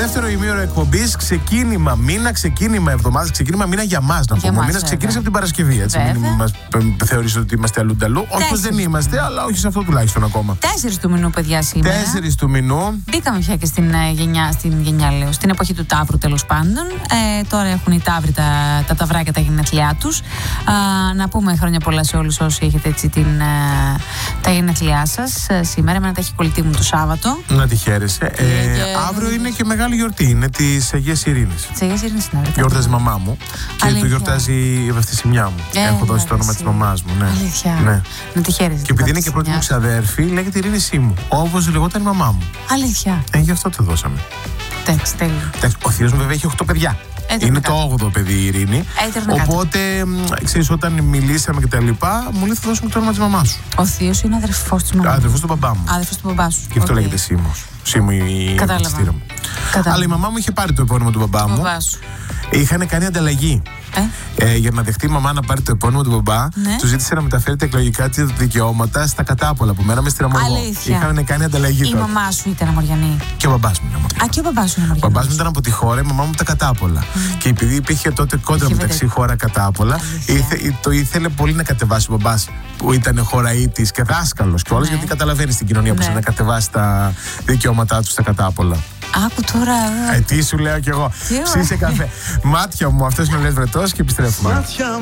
δεύτερο ημίωρο εκπομπής, ξεκίνημα μήνα, ξεκίνημα εβδομάδα, ξεκίνημα μήνα για μας. Να πούμε. Ο μήνας ξεκίνησε από την Παρασκευή. Έτσι. Μην μας θεωρήσετε ότι είμαστε αλλού-νταλού. Όχι, δεν είμαστε, αλλά όχι σε αυτό τουλάχιστον ακόμα. 4 του μηνού, παιδιά, σήμερα. 4 του μηνού. Μπήκαμε πια και στην γενιά, λέω. Στην εποχή του Ταύρου, τέλος πάντων. Τώρα έχουν οι Ταύροι τα ταυράκια τα γενέθλιά τους. Να πούμε χρόνια πολλά σε όλους όσοι έχετε έτσι τα γενέθλιά σας σήμερα. Εμένα τα έχει κολλητή μου το Σάββατο. Να τη χαίρεσαι. Αύριο είναι και μεγάλη γιορτή. Είναι της Αγίας Ειρήνης. Της Αγίας Ειρήνης είναι αύριο. Γιορτάζει η μαμά μου. Και το γιορτάζει η ευαισθησιμιά μου. Έχω δώσει το όνομα της μαμάς μου. Ναι. Αλήθεια. Ναι. Να τη χαίρεσαι. Και επειδή είναι και πρώτη μου ξαδέρφη, λέγεται Ειρήνη Σίμου. Όπως λεγόταν η μαμά μου. Αλήθεια. Γι' αυτό το δώσαμε. Εντάξει, τέλειο. Ο θείος μου βέβαια έχει 8 παιδιά. Είναι το 8ο παιδί η Ειρήνη. Οπότε, ξέρεις, όταν μιλήσαμε και τα λοιπά, μου λέει θα δώσουμε το όνομα της μαμάς σου. Ο θείος είναι αδερφός της μαμάς. Αδερφός του μπαμπά μου. Αδερφός του μπαμπά σου. Και αυτό λέγεται Σίμος. Σίμου η επιστήρα μου. Αλλά η μαμά μου είχε πάρει το επώνυμο του μπαμπά μου. Είχαν κάνει ανταλλαγή. Για να δεχτεί η μαμά να πάρει το επώνυμο του μπαμπά, του ζήτησε να μεταφέρει τα εκλογικά της δικαιώματα στα Κατάπολα που μέναμε στην Αμοργό. Είχαν κάνει ανταλλαγή. Η μαμά σου ήταν Αμοριανή. Και ο μπαμπάς μου είναι Αμοριανή. Και ο μπαμπάς σου είναι Αμοριανή. Ο μπαμπάς μου ήταν από τη χώρα, η μαμά μου τα Κατάπολα. Και επειδή υπήρχε τότε κόντρα μεταξύ χώρα Κατάπολα, το ήθελε πολύ να κατεβάσει ο μπαμπάς που ήταν χωραΐτης και δάσκαλος και όλος, γιατί καταλαβαίνει στην κοινωνία πώς να κατεβάσει τα δικαιώματά του στα Κατάπολα. Άκου τώρα. Τι σου λέω κι εγώ. Ψήσε καφέ. Μάτια μου, αυτός είναι ο Λες Βρετός και επιστρέφουμε.